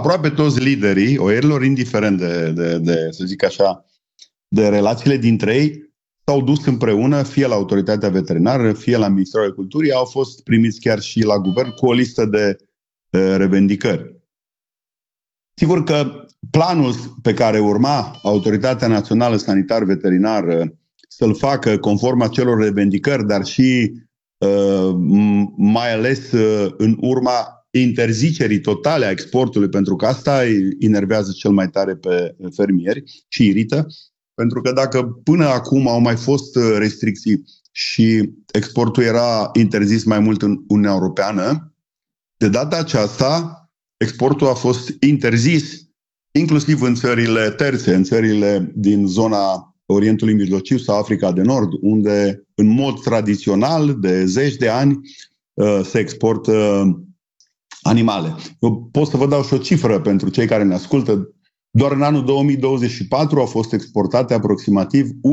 aproape toți liderii oierilor, indiferent de, să zic așa, de relațiile dintre ei, s-au dus împreună, fie la autoritatea veterinară, fie la Ministerul Agriculturii, au fost primiți chiar și la guvern cu o listă de revendicări. Sigur că planul pe care urma Autoritatea Națională Sanitar-Veterinară să-l facă conform acelor revendicări, dar și mai ales în urma interzicerii totale a exportului, pentru că asta îi enervează cel mai tare pe fermieri și irită, pentru că dacă până acum au mai fost restricții și exportul era interzis mai mult în Uniunea Europeană, de data aceasta exportul a fost interzis inclusiv în țările terțe, în țările din zona Orientului Mijlociu sau Africa de Nord, unde în mod tradițional de zeci de ani se exportă animale. Eu pot să vă dau și o cifră pentru cei care ne ascultă. Doar în anul 2024 au fost exportate aproximativ 1,8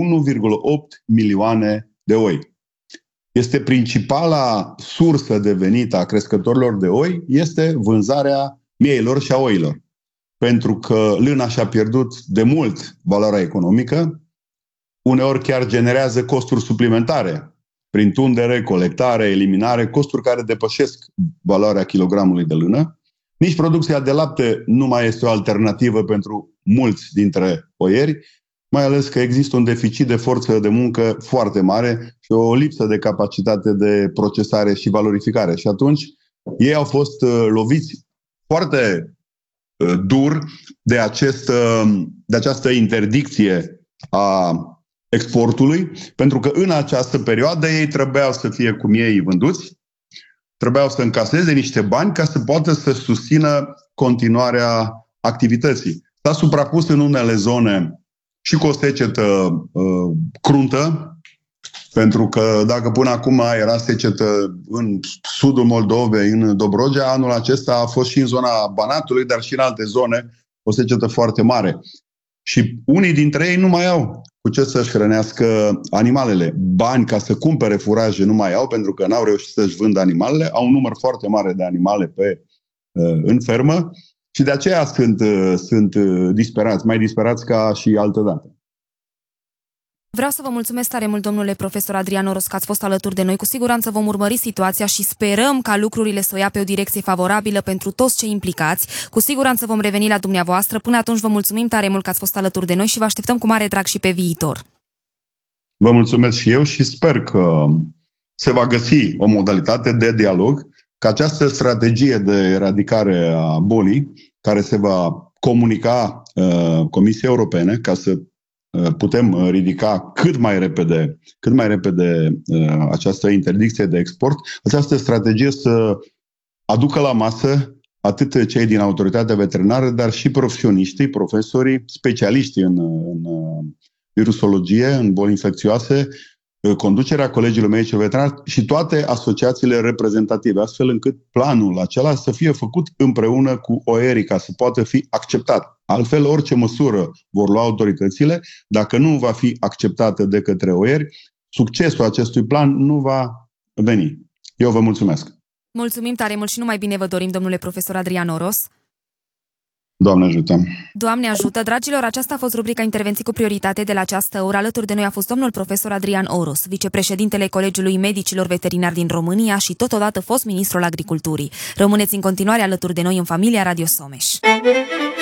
milioane de oi. Este principala sursă de venit a crescătorilor de oi, este vânzarea mieilor și a oilor. Pentru că lâna și-a pierdut de mult valoarea economică, uneori chiar generează costuri suplimentare prin tundere, colectare, eliminare, costuri care depășesc valoarea kilogramului de lână. Nici producția de lapte nu mai este o alternativă pentru mulți dintre oieri, mai ales că există un deficit de forță de muncă foarte mare și o lipsă de capacitate de procesare și valorificare. Și atunci ei au fost loviți foarte dur de această interdicție a exportului, pentru că în această perioadă ei trebuiau să fie cum ei vânduți, trebuiau să încaseze niște bani ca să poată să susțină continuarea activității. S-a suprapus în unele zone și cu o secetă cruntă, pentru că dacă până acum era secetă în sudul Moldovei, în Dobrogea, anul acesta a fost și în zona Banatului, dar și în alte zone o secetă foarte mare. Și unii dintre ei nu mai au cu ce să-și hrănească animalele. Bani ca să cumpere furaje nu mai au, pentru că n-au reușit să-și vândă animalele. Au un număr foarte mare de animale în fermă și de aceea sunt disperați, mai disperați ca și altădată. Vreau să vă mulțumesc tare mult, domnule profesor Adrian Oros, că ați fost alături de noi. Cu siguranță vom urmări situația și sperăm ca lucrurile să o ia pe o direcție favorabilă pentru toți cei implicați. Cu siguranță vom reveni la dumneavoastră. Până atunci vă mulțumim tare mult că ați fost alături de noi și vă așteptăm cu mare drag și pe viitor. Vă mulțumesc și eu și sper că se va găsi o modalitate de dialog, că această strategie de eradicare a bolii, care se va comunica Comisiei Europene, ca să putem ridica cât mai repede această interdicție de export, această strategie să aducă la masă atât cei din autoritatea veterinară, dar și profesioniștii, profesorii, specialiștii în virusologie, în boli infecțioase, conducerea Colegiului Medicilor Veterinari și toate asociațiile reprezentative, astfel încât planul acela să fie făcut împreună cu oierii, ca să poată fi acceptat. Altfel, orice măsură vor lua autoritățile, dacă nu va fi acceptată de către oieri, succesul acestui plan nu va veni. Eu vă mulțumesc! Mulțumim tare mult și numai bine vă dorim, domnule profesor Adrian Oros. Doamne ajută! Doamne ajută! Dragilor, aceasta a fost rubrica Intervenții cu prioritate de la această oră. Alături de noi a fost domnul profesor Adrian Oros, vicepreședintele Colegiului Medicilor Veterinari din România și totodată fost ministrul Agriculturii. Rămâneți în continuare alături de noi în familia Radio Someș.